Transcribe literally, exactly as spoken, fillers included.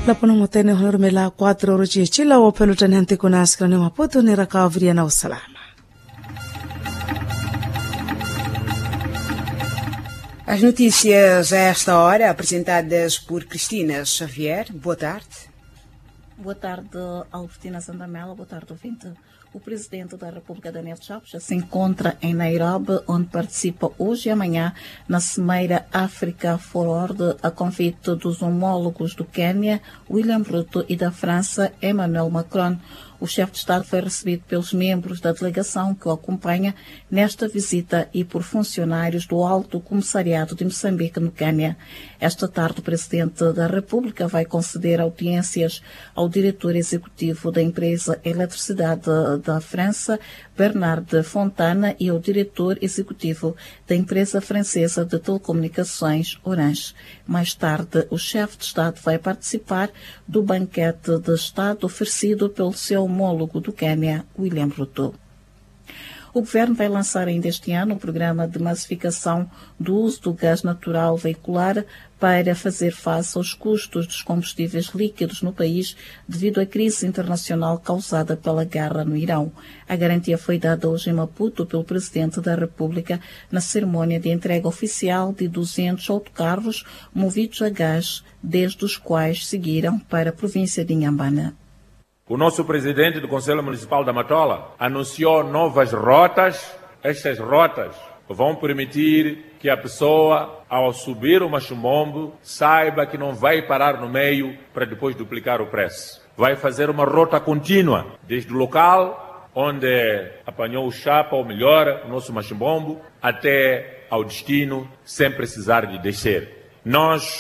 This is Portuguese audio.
Lapono motene honormela quatro horas de chila o pelotani hante kuna askrani Maputo ni rakavria na usalama. As notícias a esta hora, apresentadas por Cristina Xavier. Boa tarde. Boa tarde, Albertina Sandamela. Boa tarde, ouvinte. O presidente da República, Daniel Chapo, já se encontra em Nairobi, onde participa hoje e amanhã na Cimeira Africa Forward, a convite dos homólogos do Quênia, William Ruto, e da França, Emmanuel Macron. O chefe de Estado foi recebido pelos membros da delegação que o acompanha nesta visita e por funcionários do Alto Comissariado de Moçambique no Quênia. Esta tarde, o Presidente da República vai conceder audiências ao diretor executivo da empresa Eletricidade da França, Bernard Fontana, e ao diretor executivo da empresa francesa de telecomunicações, Orange. Mais tarde, o chefe de Estado vai participar do banquete de Estado oferecido pelo seu homólogo do Quênia, William Ruto. O Governo vai lançar ainda este ano um programa de massificação do uso do gás natural veicular para fazer face aos custos dos combustíveis líquidos no país devido à crise internacional causada pela guerra no Irão. A garantia foi dada hoje em Maputo pelo Presidente da República na cerimônia de entrega oficial de duzentos autocarros movidos a gás, desde os quais seguiram para a província de Inhambane. O nosso presidente do Conselho Municipal da Matola anunciou novas rotas. Estas rotas vão permitir que a pessoa, ao subir o Machumbombo, saiba que não vai parar no meio para depois duplicar o preço. Vai fazer uma rota contínua, desde o local onde apanhou o chapa, ou melhor, o nosso Machumbombo, até ao destino, sem precisar de descer. Nós